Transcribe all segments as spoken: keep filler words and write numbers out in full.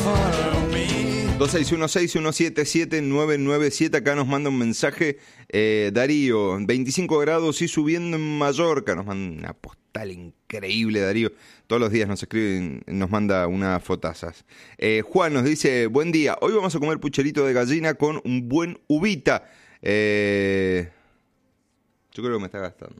dos seis uno seis, uno siete siete, nueve nueve siete. Acá nos manda un mensaje eh, Darío, veinticinco grados y subiendo en Mallorca. Nos manda una postal increíble, Darío. Todos los días nos escribe, nos manda unas fotazas. Eh, Juan nos dice, buen día, hoy vamos a comer pucherito de gallina con un buen uvita. Eh, yo creo que me está gastando.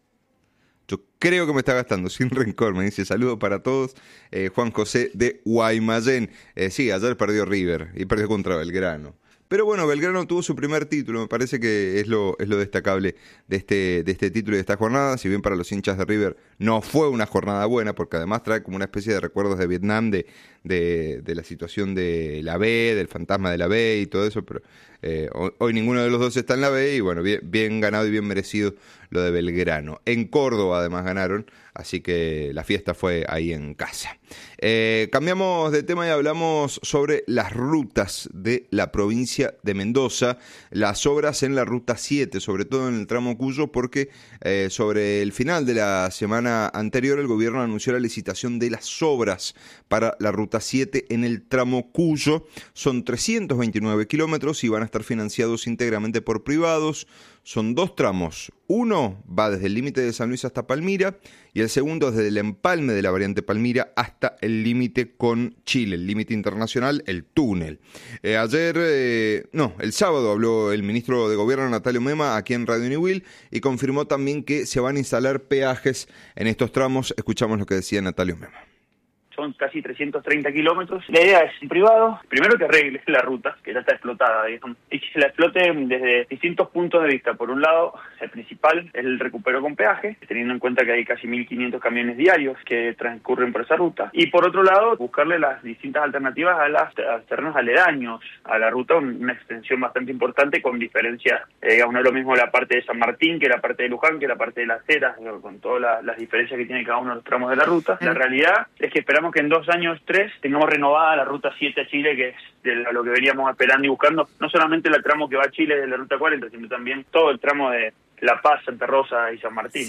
Yo creo que me está gastando, sin rencor. Me dice, saludos para todos. Eh, Juan José de Guaymallén. Eh, sí, ayer perdió River y perdió contra Belgrano. Pero bueno, Belgrano tuvo su primer título. Me parece que es lo, es lo destacable de este, de este título y de esta jornada. Si bien para los hinchas de River no fue una jornada buena, porque además trae como una especie de recuerdos de Vietnam, de, de, de la situación de la B, del fantasma de la B y todo eso. Pero eh, hoy, hoy ninguno de los dos está en la B y bueno, bien, bien ganado y bien merecido lo de Belgrano. En Córdoba además ganaron, así que la fiesta fue ahí en casa. Eh, cambiamos de tema y hablamos sobre las rutas de la provincia de Mendoza, las obras en la ruta siete, sobre todo en el tramo Cuyo, porque eh, sobre el final de la semana anterior el gobierno anunció la licitación de las obras para la ruta siete en el tramo Cuyo. Son trescientos veintinueve kilómetros y van a estar financiados íntegramente por privados. Son dos tramos. Uno va desde el límite de San Luis hasta Palmira y el segundo desde el empalme de la variante Palmira hasta el límite con Chile, el límite internacional, el túnel. Eh, ayer, eh, no, el sábado habló el ministro de Gobierno, Natalio Mema, aquí en Radio Niwil y confirmó también que se van a instalar peajes en estos tramos. Escuchamos lo que decía Natalio Mema. Son casi trescientos treinta kilómetros. La idea es, en privado, primero que arregle la ruta, que ya está explotada, digamos, y que se la explote desde distintos puntos de vista. Por un lado, el principal es el recupero con peaje, teniendo en cuenta que hay casi mil quinientos camiones diarios que transcurren por esa ruta. Y por otro lado, buscarle las distintas alternativas a, las, a los terrenos aledaños a la ruta, una extensión bastante importante con diferencias. Eh, digamos, no es lo mismo la parte de San Martín que la parte de Luján, que la parte de Las Heras, con todas la, las diferencias que tiene cada uno de los tramos de la ruta. La realidad es que esperamos que en dos años, tres, tengamos renovada la ruta siete a Chile, que es de lo que veníamos esperando y buscando, no solamente el tramo que va a Chile de la ruta cuarenta, sino también todo el tramo de La Paz, Santa Rosa y San Martín.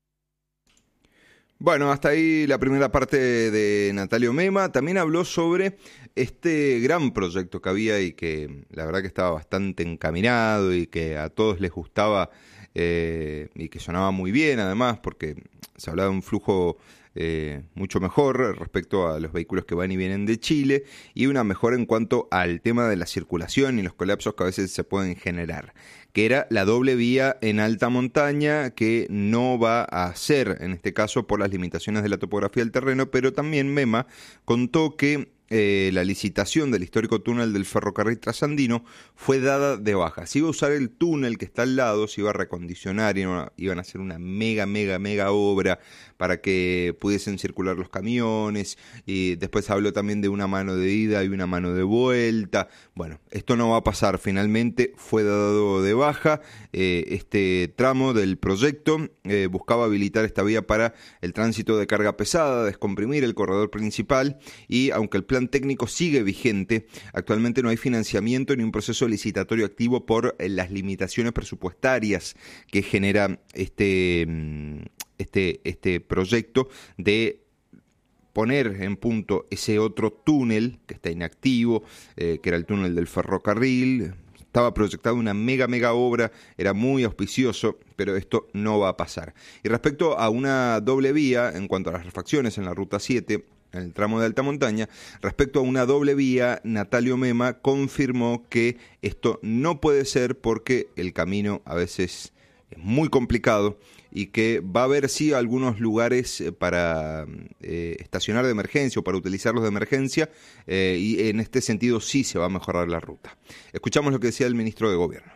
Bueno, hasta ahí la primera parte de Natalio Mema. También habló sobre este gran proyecto que había y que la verdad que estaba bastante encaminado y que a todos les gustaba eh, y que sonaba muy bien además, porque se hablaba de un flujo Eh, mucho mejor respecto a los vehículos que van y vienen de Chile y una mejora en cuanto al tema de la circulación y los colapsos que a veces se pueden generar, que era la doble vía en alta montaña, que no va a ser en este caso por las limitaciones de la topografía del terreno. Pero también Mema contó que Eh, la licitación del histórico túnel del ferrocarril trasandino fue dada de baja. Se iba a usar el túnel que está al lado, se iba a recondicionar y iban a hacer una mega, mega, mega obra para que pudiesen circular los camiones. Y después habló también de una mano de ida y una mano de vuelta. Bueno, esto no va a pasar. Finalmente fue dado de baja. Eh, este tramo del proyecto eh, buscaba habilitar esta vía para el tránsito de carga pesada, descomprimir el corredor principal y aunque el plan técnico sigue vigente, actualmente no hay financiamiento ni un proceso licitatorio activo por las limitaciones presupuestarias que genera este, este, este proyecto de poner en punto ese otro túnel que está inactivo, eh, que era el túnel del ferrocarril. Estaba proyectada una mega, mega obra, era muy auspicioso, pero esto no va a pasar. Y respecto a una doble vía, en cuanto a las refacciones en la ruta siete, en el tramo de alta montaña, respecto a una doble vía, Natalio Mema confirmó que esto no puede ser porque el camino a veces es muy complicado y que va a haber sí algunos lugares para eh, estacionar de emergencia o para utilizarlos de emergencia eh, y en este sentido sí se va a mejorar la ruta. Escuchamos lo que decía el ministro de Gobierno.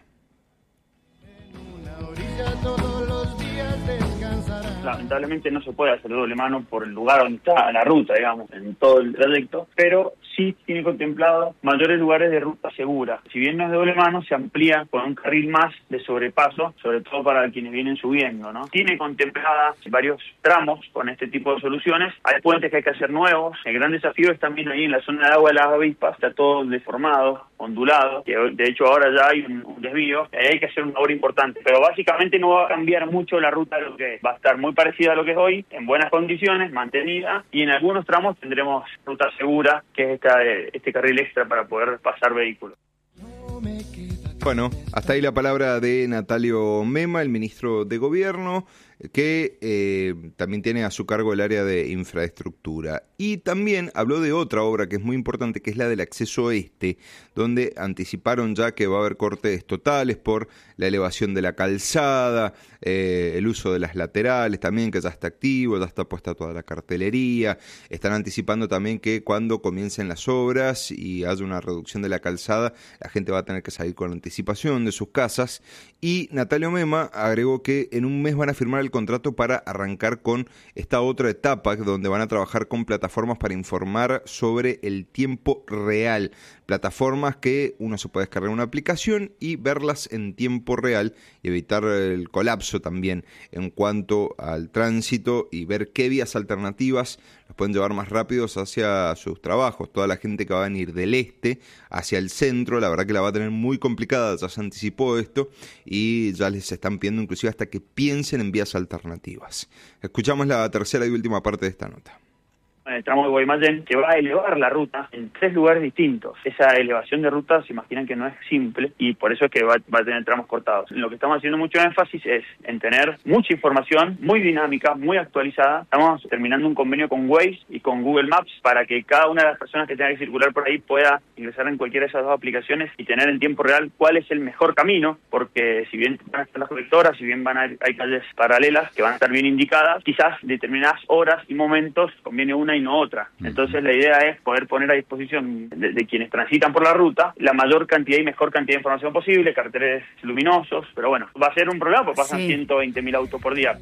Lamentablemente no se puede hacer doble mano por el lugar donde está la ruta, digamos, en todo el trayecto, pero sí tiene contemplado mayores lugares de ruta segura. Si bien no es de doble mano, se amplía con un carril más de sobrepaso, sobre todo para quienes vienen subiendo, ¿no? Tiene contempladas varios tramos con este tipo de soluciones. Hay puentes que hay que hacer nuevos. El gran desafío es también ahí en la zona de agua de las avispas, está todo deformado, ondulado, que de hecho ahora ya hay un, un desvío, y ahí hay que hacer una obra importante, pero básicamente no va a cambiar mucho la ruta de lo que es. Va a estar muy parecida a lo que es hoy, en buenas condiciones, mantenida, y en algunos tramos tendremos ruta segura, que es esta, este carril extra para poder pasar vehículos. Bueno, hasta ahí la palabra de Natalio Mema, el ministro de Gobierno, que eh, también tiene a su cargo el área de infraestructura. Y también habló de otra obra que es muy importante, que es la del acceso este, donde anticiparon ya que va a haber cortes totales por la elevación de la calzada, eh, el uso de las laterales también, que ya está activo, ya está puesta toda la cartelería. Están anticipando también que cuando comiencen las obras y haya una reducción de la calzada, la gente va a tener que salir con anticipación de sus casas. Y Natalio Mema agregó que en un mes van a firmar el contrato para arrancar con esta otra etapa donde van a trabajar con plataformas para informar sobre el tiempo real. Plataformas que uno se puede descargar una aplicación y verlas en tiempo real y evitar el colapso también en cuanto al tránsito y ver qué vías alternativas los pueden llevar más rápidos hacia sus trabajos. Toda la gente que va a venir del este hacia el centro, la verdad que la va a tener muy complicada, ya se anticipó esto y ya les están pidiendo inclusive hasta que piensen en vías alternativas. Escuchamos la tercera y última parte de esta nota. En el tramo de Guaymallén, que va a elevar la ruta en tres lugares distintos. Esa elevación de ruta se imaginan que no es simple y por eso es que va, va a tener tramos cortados. Lo que estamos haciendo mucho énfasis es en tener mucha información, muy dinámica, muy actualizada. Estamos terminando un convenio con Waze y con Google Maps para que cada una de las personas que tenga que circular por ahí pueda ingresar en cualquiera de esas dos aplicaciones y tener en tiempo real cuál es el mejor camino, porque si bien van a estar las colectoras, si bien van a hay calles paralelas que van a estar bien indicadas, quizás determinadas horas y momentos conviene una y no otra. Entonces la idea es poder poner a disposición de, de quienes transitan por la ruta la mayor cantidad y mejor cantidad de información posible, carteles luminosos, pero bueno, va a ser un problema porque pasan sí. ciento veinte mil autos por día.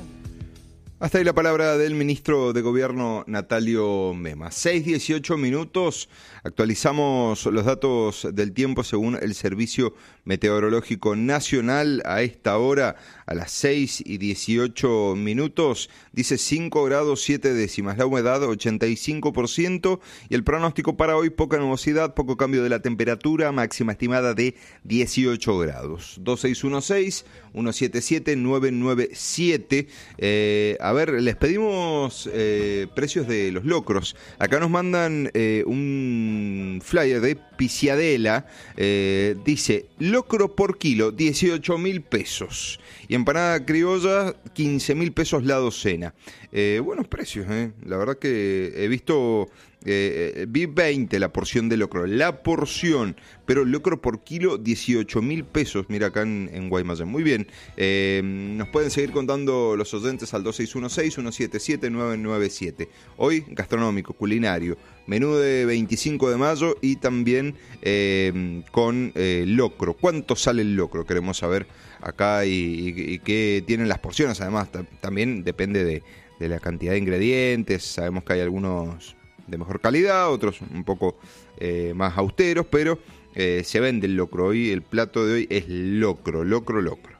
Hasta ahí la palabra del ministro de Gobierno, Natalio Mema. seis dieciocho minutos, actualizamos los datos del tiempo según el Servicio Meteorológico Nacional. A esta hora, a las seis y dieciocho minutos, dice cinco grados siete décimas, la humedad ochenta y cinco por ciento y el pronóstico para hoy poca nubosidad, poco cambio de la temperatura, máxima estimada de dieciocho grados. dos seis uno seis, uno siete siete, nueve nueve siete. Eh, a ver, les pedimos eh, precios de los locros. Acá nos mandan eh, un flyer de Piciadela, eh, dice locro por kilo dieciocho mil pesos y empanada criolla quince mil pesos la docena. Eh, buenos precios, eh. La verdad que he visto, eh, vi veinte la porción de locro, la porción, pero locro por kilo dieciocho mil pesos, mira acá en, en Guaymallén. Muy bien, eh, nos pueden seguir contando los oyentes al dos seis uno seis, uno siete siete, nueve nueve siete. Hoy gastronómico, culinario, menú de veinticinco de mayo y también eh, con eh, locro. ¿Cuánto sale el locro? Queremos saber acá y, y, y qué tienen las porciones. Además, t- también depende de, de la cantidad de ingredientes. Sabemos que hay algunos de mejor calidad, otros un poco eh, más austeros, pero eh, se vende el locro. Hoy el plato de hoy es locro, locro, locro.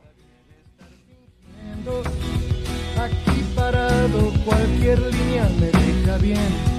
Aquí parado, cualquier línea me deja bien.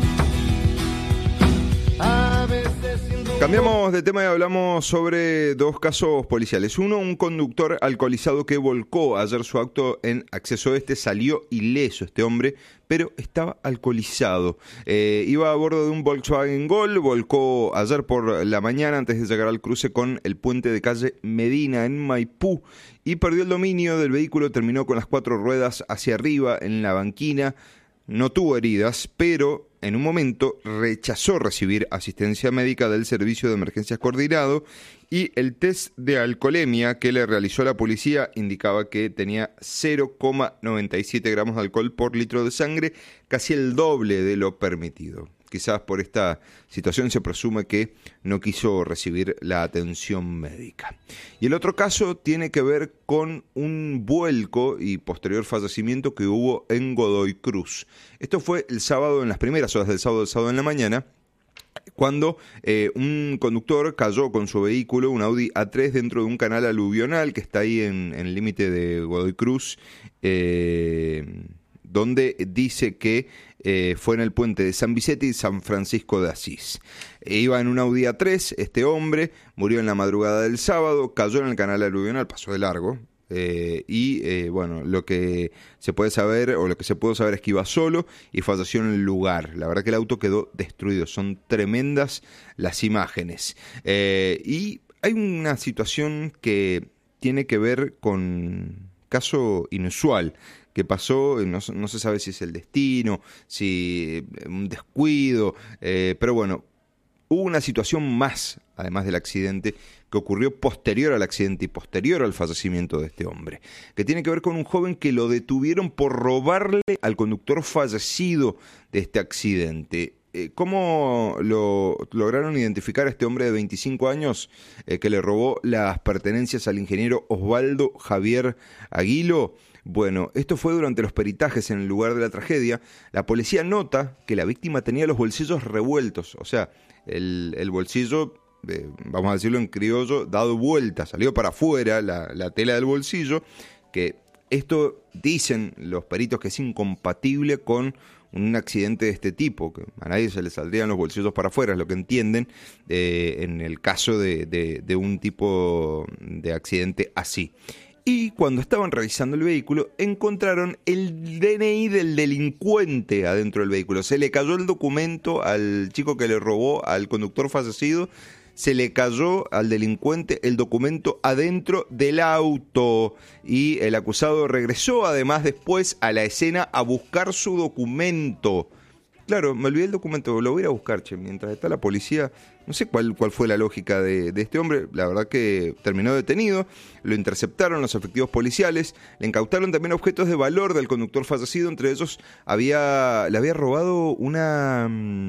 Cambiamos de tema y hablamos sobre dos casos policiales. Uno, un conductor alcoholizado que volcó ayer su auto en Acceso Este, salió ileso este hombre, pero estaba alcoholizado. Eh, iba a bordo de un Volkswagen Gol, volcó ayer por la mañana antes de llegar al cruce con el puente de calle Medina en Maipú y perdió el dominio del vehículo, terminó con las cuatro ruedas hacia arriba en la banquina. No tuvo heridas, pero en un momento rechazó recibir asistencia médica del Servicio de Emergencias Coordinado y el test de alcoholemia que le realizó la policía indicaba que tenía cero coma noventa y siete gramos de alcohol por litro de sangre, casi el doble de lo permitido. Quizás por esta situación se presume que no quiso recibir la atención médica. Y el otro caso tiene que ver con un vuelco y posterior fallecimiento que hubo en Godoy Cruz. Esto fue el sábado, en las primeras horas del sábado, el sábado en la mañana, cuando eh, un conductor cayó con su vehículo, un Audi A tres, dentro de un canal aluvional que está ahí en, en el límite de Godoy Cruz, eh, donde dice que eh, fue en el puente de San Vicente y San Francisco de Asís. E iba en un Audi A tres, este hombre murió en la madrugada del sábado, cayó en el canal aluvional, pasó de largo, eh, y eh, bueno, lo que se puede saber o lo que se pudo saber es que iba solo y falleció en el lugar. La verdad que el auto quedó destruido, son tremendas las imágenes. Eh, y hay una situación que tiene que ver con caso inusual que pasó, no, no se sabe si es el destino, si un descuido, eh, pero bueno, hubo una situación más, además del accidente, que ocurrió posterior al accidente y posterior al fallecimiento de este hombre, que tiene que ver con un joven que lo detuvieron por robarle al conductor fallecido de este accidente. ¿Cómo lo lograron identificar a este hombre de veinticinco años eh, que le robó las pertenencias al ingeniero Osvaldo Javier Aguilo? Bueno, esto fue durante los peritajes en el lugar de la tragedia. La policía nota que la víctima tenía los bolsillos revueltos, o sea, el, el bolsillo, eh, vamos a decirlo en criollo, dado vuelta, salió para afuera la, la tela del bolsillo, que esto dicen los peritos que es incompatible con un accidente de este tipo, que a nadie se le saldrían los bolsillos para afuera, es lo que entienden eh, en el caso de, de, de un tipo de accidente así. Y cuando estaban revisando el vehículo, encontraron el D N I del delincuente adentro del vehículo. Se le cayó el documento al chico que le robó al conductor fallecido, se le cayó al delincuente el documento adentro del auto y el acusado regresó además después a la escena a buscar su documento. Claro, me olvidé el documento, lo voy a ir a buscar, che, mientras está la policía. No sé cuál, cuál fue la lógica de, de este hombre, la verdad que terminó detenido, lo interceptaron los efectivos policiales, le incautaron también objetos de valor del conductor fallecido, entre ellos había, le había robado una...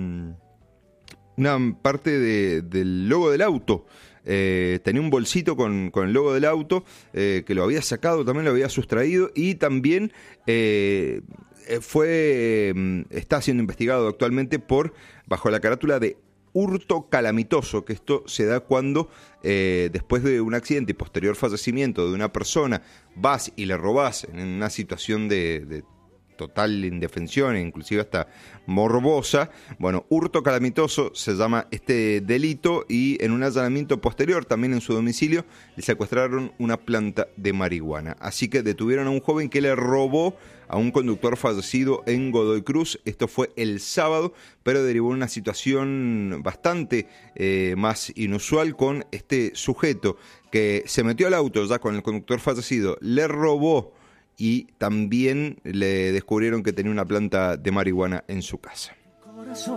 una parte de, del logo del auto. Eh, tenía un bolsito con, con el logo del auto eh, que lo había sacado, también lo había sustraído y también eh, fue eh, está siendo investigado actualmente por bajo la carátula de hurto calamitoso, que esto se da cuando eh, después de un accidente y posterior fallecimiento de una persona vas y le robás en una situación de, de total indefensión e inclusive hasta morbosa. Bueno, hurto calamitoso se llama este delito y en un allanamiento posterior también en su domicilio le secuestraron una planta de marihuana. Así que detuvieron a un joven que le robó a un conductor fallecido en Godoy Cruz. Esto fue el sábado, pero derivó en una situación bastante eh, más inusual con este sujeto que se metió al auto ya con el conductor fallecido, le robó y también le descubrieron que tenía una planta de marihuana en su casa.